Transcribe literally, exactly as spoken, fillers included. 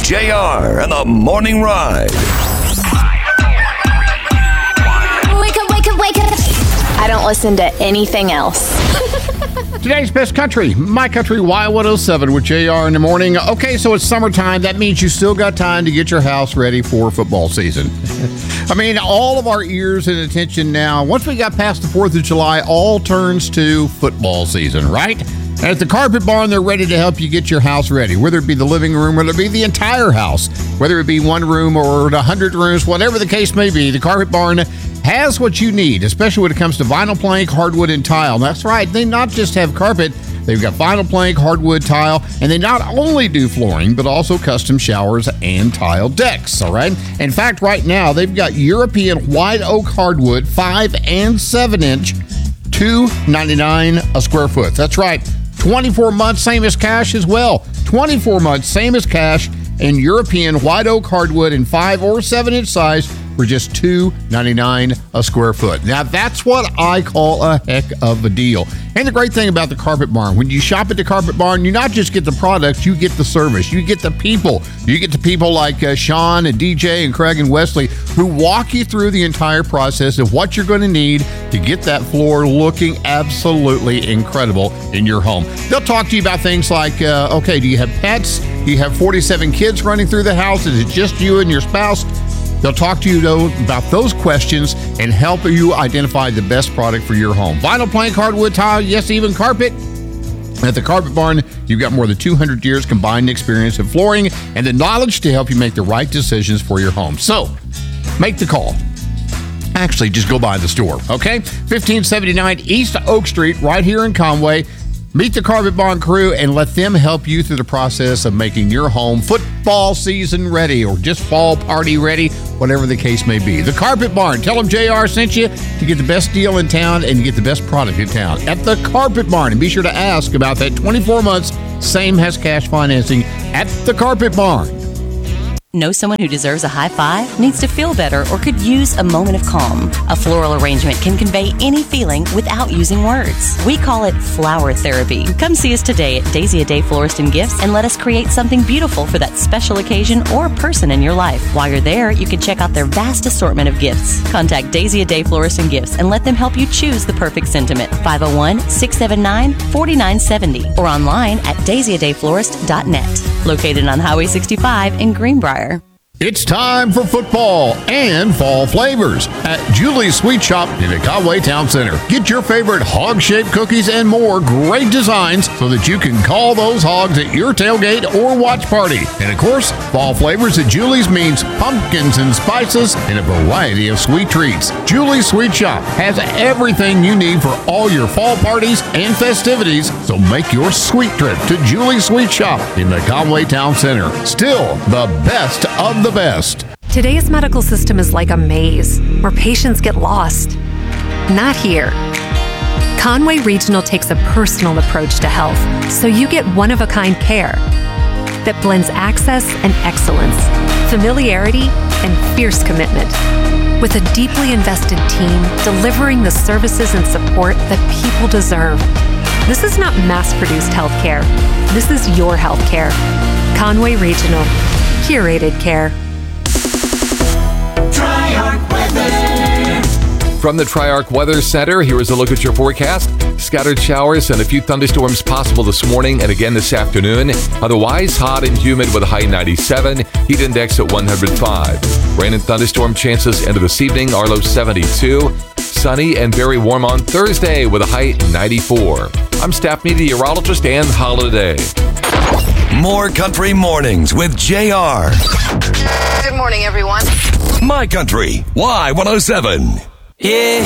J R and the Morning Ride. Wake up, wake up, wake up. I don't listen to anything else. Today's best country, My Country Y one oh seven with J R in the morning. Okay, so it's summertime. That means you still got time to get your house ready for football season. I mean, all of our ears and attention now, once we got past the fourth of July, all turns to football season, right? And at the Carpet Barn, they're ready to help you get your house ready, whether it be the living room, whether it be the entire house, whether it be one room or a hundred rooms, whatever the case may be. The Carpet Barn has what you need, especially when it comes to vinyl plank, hardwood, and tile. That's right. They not just have carpet, they've got vinyl plank, hardwood, tile, and they not only do flooring, but also custom showers and tile decks, all right? In fact, right now, they've got European white oak hardwood, five and seven inch, two ninety-nine a square foot. That's right. twenty-four months, same as cash as well. twenty-four months, same as cash, and European white oak hardwood in five or seven inch size for just two ninety-nine a square foot. Now, that's what I call a heck of a deal. And the great thing about the Carpet Barn, when you shop at the Carpet Barn, you not just get the products, you get the service, you get the people. You get the people like uh, Sean and D J and Craig and Wesley who walk you through the entire process of what you're going to need to get that floor looking absolutely incredible in your home. They'll talk to you about things like, uh, okay, do you have pets? Do you have forty-seven kids running through the house? Is it just you and your spouse? They'll talk to you, though, about those questions and help you identify the best product for your home. Vinyl plank, hardwood, tile, yes, even carpet. At the Carpet Barn, you've got more than two hundred years combined experience in flooring and the knowledge to help you make the right decisions for your home. So, make the call. Actually, just go by the store, okay? fifteen seventy-nine East Oak Street, right here in Conway. Meet the Carpet Barn crew and let them help you through the process of making your home football season ready or just fall party ready, whatever the case may be. The Carpet Barn. Tell them J R sent you to get the best deal in town and get the best product in town at the Carpet Barn. And be sure to ask about that twenty-four months, same as cash financing at the Carpet Barn. Know someone who deserves a high five, needs to feel better, or could use a moment of calm. A floral arrangement can convey any feeling without using words. We call it flower therapy. Come see us today at Daisy a Day Florist and Gifts and let us create something beautiful for that special occasion or person in your life. While you're there, you can check out their vast assortment of gifts. Contact Daisy a Day Florist and Gifts and let them help you choose the perfect sentiment. five oh one, six seven nine, four nine seven oh or online at daisy a day florist dot net. Located on Highway sixty-five in Greenbrier. It's time for football and fall flavors at Julie's Sweet Shop in the Conway Town Center. Get your favorite hog-shaped cookies and more great designs so that you can call those hogs at your tailgate or watch party. And of course, fall flavors at Julie's means pumpkins and spices and a variety of sweet treats. Julie's Sweet Shop has everything you need for all your fall parties and festivities, so make your sweet trip to Julie's Sweet Shop in the Conway Town Center. Still the best of the the best. Today's medical system is like a maze where patients get lost. Not here. Conway Regional takes a personal approach to health, so you get one-of-a-kind care that blends access and excellence, familiarity and fierce commitment, with a deeply invested team delivering the services and support that people deserve. This is not mass-produced healthcare. This is your healthcare. Conway Regional. Curated care. Triarch Weather. From the Triarch Weather Center, here is a look at your forecast. Scattered showers and a few thunderstorms possible this morning and again this afternoon. Otherwise, hot and humid with a high ninety-seven, heat index at one hundred five. Rain and thunderstorm chances into this evening are low seventy-two. Sunny and very warm on Thursday with a high ninety-four. I'm staff meteorologist Ann Holiday. More Country Mornings with J R. Good morning, everyone. My Country Y one oh seven. Yeah,